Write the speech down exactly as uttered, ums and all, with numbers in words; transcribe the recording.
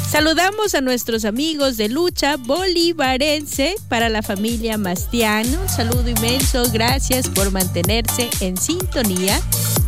Saludamos a nuestros amigos de lucha bolivarense para la familia Mastiano. Un saludo inmenso, gracias por mantenerse en sintonía.